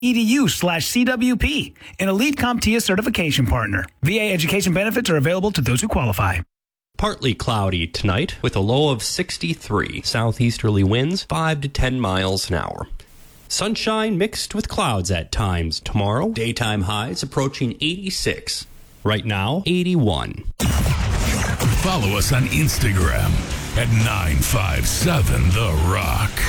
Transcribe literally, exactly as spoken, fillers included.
edu slash CWP, an elite CompTIA certification partner. V A education benefits are available to those who qualify. Partly cloudy tonight with a low of sixty-three. Southeasterly winds five to ten miles an hour. Sunshine mixed with clouds at times tomorrow. Daytime highs approaching eighty-six. Right now, eighty-one. Follow us on Instagram at nine five seven The Rock.